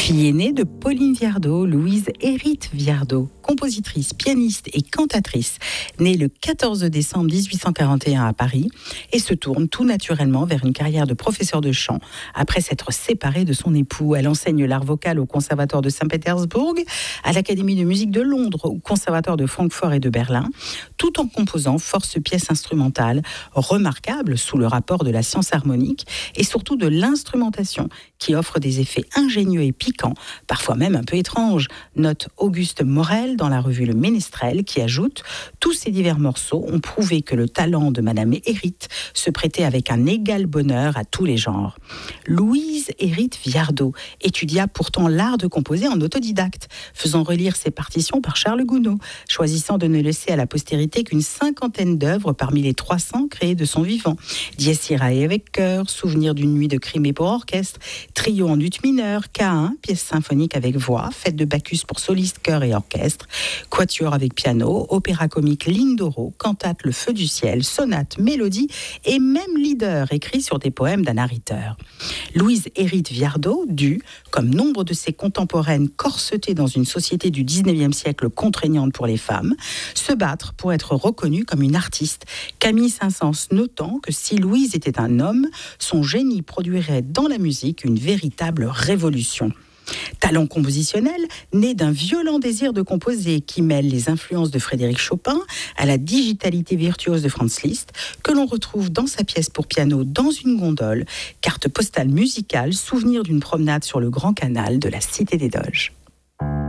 Fille aînée de Pauline Viardot, Louise Hérite Viardot, compositrice, pianiste et cantatrice, née le 14 décembre 1841 à Paris et se tourne tout naturellement vers une carrière de professeur de chant après s'être séparée de son époux. Elle enseigne l'art vocal au Conservatoire de Saint-Pétersbourg, à l'Académie de musique de Londres, au Conservatoire de Francfort et de Berlin, tout en composant force pièces instrumentales remarquables sous le rapport de la science harmonique et surtout de l'instrumentation qui offre des effets ingénieux et piquants, parfois même un peu étranges. Note Auguste Morel dans la revue Le Ménestrel qui ajoute « Tous ces divers morceaux ont prouvé que le talent de Madame Hérite se prêtait avec un égal bonheur à tous les genres ». Louise Hérite Viardot étudia pourtant l'art de composer en autodidacte, faisant relire ses partitions par Charles Gounod, choisissant de ne laisser à la postérité qu'une 50aine d'œuvres parmi les 300 créées de son vivant. Dies Irae avec chœur, Souvenir d'une nuit de Crimée pour orchestre, Trio en ut mineur, K1, pièce symphonique avec voix, Fête de Bacchus pour soliste, chœur et orchestre, Quatuor avec piano, opéra comique Ligne d'Oro, cantate Le Feu du ciel, sonate, mélodie et même leader écrit sur des poèmes d'Anna Ritter. Louise Hérite Viardot dut, comme nombre de ses contemporaines corsetées dans une société du 19e siècle contraignante pour les femmes, se battre pour être reconnue comme une artiste. Camille Saint-Saëns notant que si Louise était un homme, son génie produirait dans la musique une véritable révolution. Talent compositionnel, né d'un violent désir de composer qui mêle les influences de Frédéric Chopin à la digitalité virtuose de Franz Liszt, que l'on retrouve dans sa pièce pour piano Dans une gondole, carte postale musicale, souvenir d'une promenade sur le grand canal de la Cité des Doges.